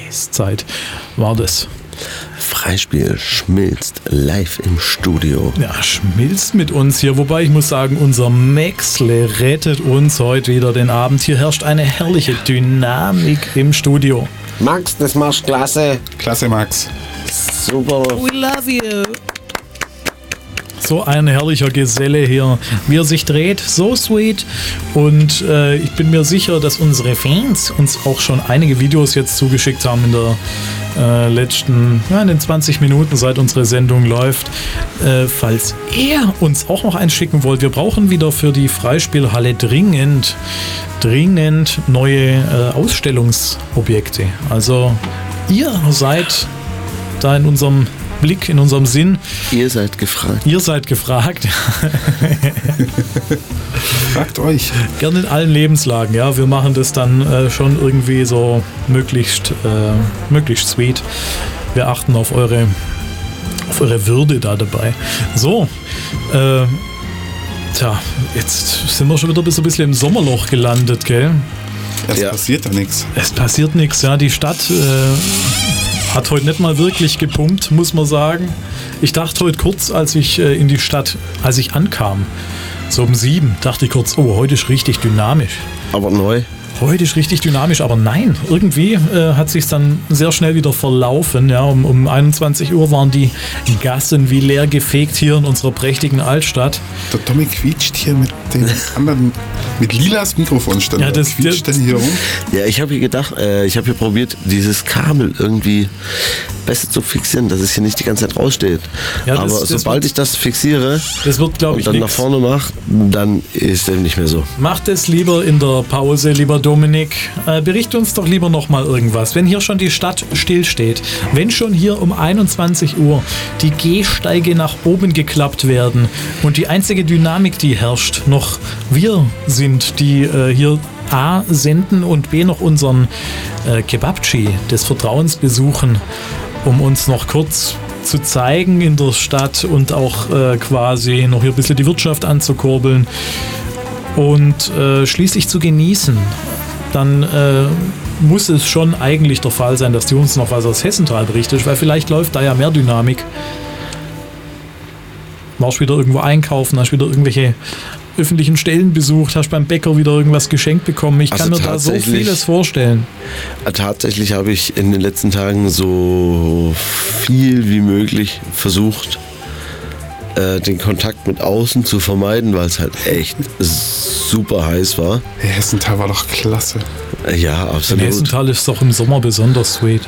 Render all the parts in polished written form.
Eiszeit war das. Freispiel schmilzt live im Studio. Ja, schmilzt mit uns hier. Wobei ich muss sagen, unser Maxle rettet uns heute wieder den Abend. Hier herrscht eine herrliche Dynamik im Studio. Max, das machst klasse. Klasse, Max. Super. We love you. So ein herrlicher Geselle hier, wie er sich dreht, so sweet. Und ich bin mir sicher, dass unsere Fans uns auch schon einige Videos jetzt zugeschickt haben in der in den 20 Minuten, seit unsere Sendung läuft. Falls ihr uns auch noch eins schicken wollt, wir brauchen wieder für die Freispielhalle dringend neue Ausstellungsobjekte. Also ihr seid da in unserem Blick, in unserem Sinn. Ihr seid gefragt. Ihr seid gefragt. Fragt euch. Gerne in allen Lebenslagen, ja. Wir machen das dann schon irgendwie so möglichst sweet. Wir achten auf eure Würde da dabei. So, jetzt sind wir schon wieder so ein bisschen im Sommerloch gelandet, gell? Es passiert da nichts. Es passiert nichts, ja. Die Stadt hat heute nicht mal wirklich gepumpt, muss man sagen. Ich dachte heute kurz, als ich ankam, so um 7, dachte ich kurz, oh, heute ist richtig dynamisch. Aber neu. Heute ist richtig dynamisch, aber nein, irgendwie hat sich dann sehr schnell wieder verlaufen. Ja, um 21 Uhr waren die Gassen wie leer gefegt hier in unserer prächtigen Altstadt. Der Tommy quietscht hier mit dem anderen, mit lilas Mikrofonständer. Ja, das quietscht denn hier rum. Ja, ich habe hier gedacht, ich habe hier probiert, dieses Kabel irgendwie besser zu fixieren, dass es hier nicht die ganze Zeit raussteht. Ja, aber sobald ich das fixiere und dann nach vorne mache, dann ist es nicht mehr so. Macht es lieber in der Pause, lieber Dominik. Berichte uns doch lieber nochmal irgendwas. Wenn hier schon die Stadt stillsteht, wenn schon hier um 21 Uhr die Gehsteige nach oben geklappt werden und die einzige Dynamik, die herrscht, noch wir sind, die hier A senden und B noch unseren Kebabchi des Vertrauens besuchen, um uns noch kurz zu zeigen in der Stadt und auch quasi noch hier ein bisschen die Wirtschaft anzukurbeln und schließlich zu genießen, dann muss es schon eigentlich der Fall sein, dass die uns noch was aus Hessenthal berichtet, weil vielleicht läuft da ja mehr Dynamik. Warst wieder irgendwo einkaufen, hast wieder irgendwelche öffentlichen Stellen besucht, hast beim Bäcker wieder irgendwas geschenkt bekommen. Ich kann mir da so vieles vorstellen. Tatsächlich habe ich in den letzten Tagen so viel wie möglich versucht, den Kontakt mit außen zu vermeiden, weil es halt echt super heiß war. Hey, Hessenthal war doch klasse. Ja, absolut. Hessenthal ist doch im Sommer besonders sweet.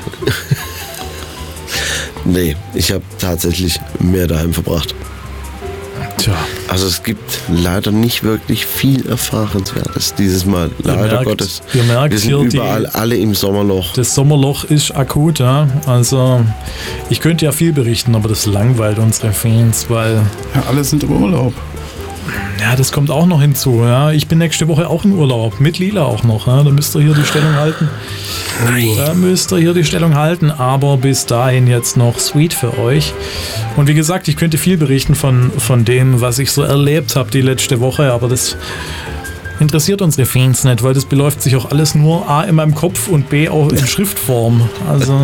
Nee, ich habe tatsächlich mehr daheim verbracht. Tja. Also es gibt leider nicht wirklich viel Erfahrenswertes dieses Mal. Leider Gottes. Ihr merkt, wir sind überall alle im Sommerloch. Das Sommerloch ist akut, ja. Also ich könnte ja viel berichten, aber das langweilt unsere Fans, weil... Ja, alle sind im Urlaub. Ja, das kommt auch noch hinzu. Ja. Ich bin nächste Woche auch im Urlaub. Mit Lila auch noch. Ja. Da müsst ihr hier die Stellung halten. Da müsst ihr hier die Stellung halten. Aber bis dahin jetzt noch sweet für euch. Und wie gesagt, ich könnte viel berichten von dem, was ich so erlebt habe die letzte Woche. Aber das interessiert unsere Fans nicht, weil das beläuft sich auch alles nur A in meinem Kopf und B auch in Schriftform. Also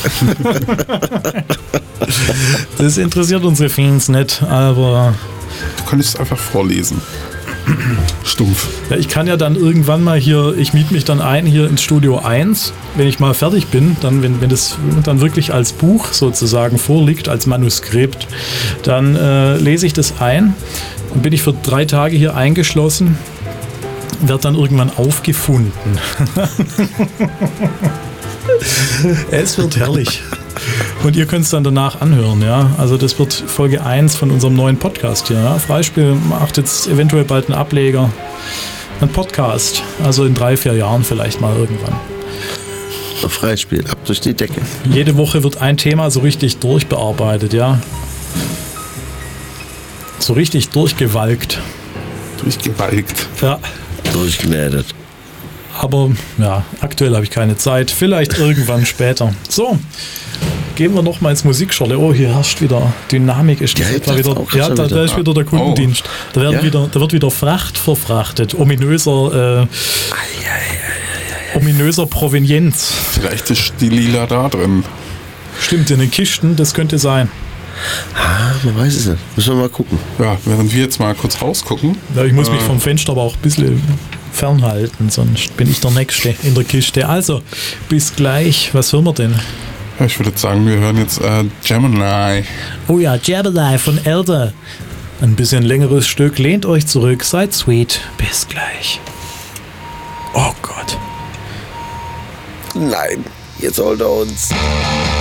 das interessiert unsere Fans nicht. Aber... Du könntest es einfach vorlesen. Stumpf. Ja, ich kann ja dann irgendwann mal hier, ich miete mich dann ein hier ins Studio 1, wenn ich mal fertig bin, dann, wenn das dann wirklich als Buch sozusagen vorliegt, als Manuskript, dann lese ich das ein, dann bin ich für 3 Tage hier eingeschlossen, werde dann irgendwann aufgefunden. Es wird herrlich. Und ihr könnt es dann danach anhören, ja. Also das wird Folge 1 von unserem neuen Podcast hier. Ja? Freispiel macht jetzt eventuell bald einen Ableger. Ein Podcast. Also in 3-4 Jahren vielleicht mal irgendwann. Freispiel, ab durch die Decke. Jede Woche wird ein Thema so richtig durchbearbeitet, ja. So richtig durchgewalkt. Durchgewalkt. Ja. Durchgenädet. Aber ja, aktuell habe ich keine Zeit. Vielleicht irgendwann später. So, gehen wir noch mal ins Musikschorle. Oh, hier herrscht wieder Dynamik. Ist das etwa wieder? Ja, da ist wieder der Kundendienst. Da wird wieder Fracht verfrachtet. Ominöser ominöser Provenienz. Vielleicht ist die Lila da drin. Stimmt, in den Kisten, das könnte sein. Man weiß es nicht. Müssen wir mal gucken. Ja, während wir jetzt mal kurz rausgucken. Ja, ich muss mich vom Fenster aber auch ein bisschen fernhalten, sonst bin ich der Nächste in der Kiste. Also, bis gleich. Was hören wir denn? Ja, ich würde sagen, wir hören jetzt Gemini. Oh ja, Gemini von Elder. Ein bisschen längeres Stück. Lehnt euch zurück, seid sweet. Bis gleich. Oh Gott. Nein, jetzt holt er uns.